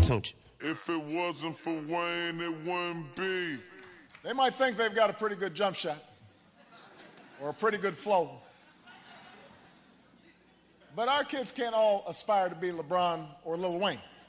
Saúde. If it wasn't for Wayne, it wouldn't be. They might think they've got a pretty good jump shot or a pretty good flow. But our kids can't all aspire to be LeBron or Lil Wayne.